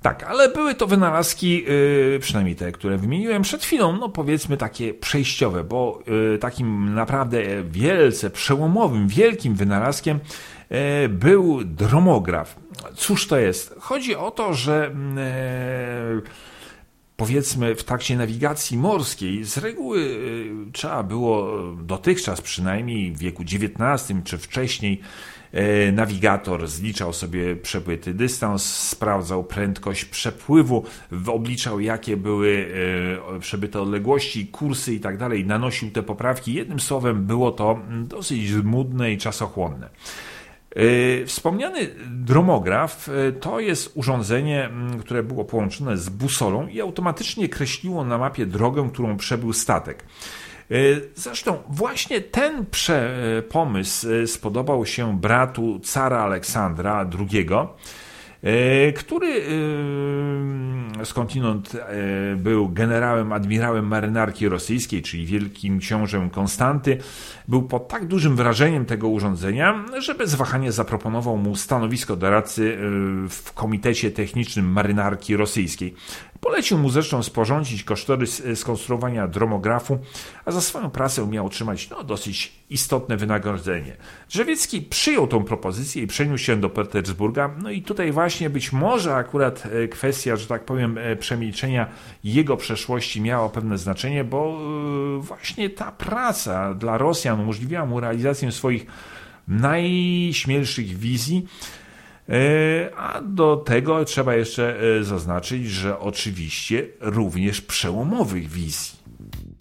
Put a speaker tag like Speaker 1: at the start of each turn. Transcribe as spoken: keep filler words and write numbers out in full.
Speaker 1: Tak, ale były to wynalazki, yy, przynajmniej te, które wymieniłem przed chwilą, no powiedzmy takie przejściowe, bo yy, takim naprawdę wielce przełomowym, wielkim wynalazkiem yy, był dromograf. Cóż to jest? Chodzi o to, że yy, powiedzmy w trakcie nawigacji morskiej z reguły yy, trzeba było dotychczas przynajmniej w wieku dziewiętnastym czy wcześniej nawigator zliczał sobie przepłyty dystans, sprawdzał prędkość przepływu, obliczał jakie były przebyte odległości, kursy i tak dalej, nanosił te poprawki. Jednym słowem było to dosyć żmudne i czasochłonne. Wspomniany dromograf to jest urządzenie, które było połączone z busolą i automatycznie kreśliło na mapie drogę, którą przebył statek. Zresztą właśnie ten pomysł spodobał się bratu cara Aleksandra drugiego, który skądinąd był generałem, admirałem marynarki rosyjskiej, czyli wielkim książę Konstanty, był pod tak dużym wrażeniem tego urządzenia, że bez wahania zaproponował mu stanowisko doradcy w Komitecie Technicznym Marynarki Rosyjskiej. Polecił mu zresztą sporządzić kosztorys skonstruowania dromografu, a za swoją pracę miał otrzymać no, dosyć istotne wynagrodzenie. Drzewiecki przyjął tą propozycję i przeniósł się do Petersburga. No i tutaj właśnie być może akurat kwestia, że tak powiem, przemilczenia jego przeszłości miała pewne znaczenie, bo właśnie ta praca dla Rosjan umożliwiła mu realizację swoich najśmielszych wizji. A do tego trzeba jeszcze zaznaczyć, że oczywiście również przełomowych wizji.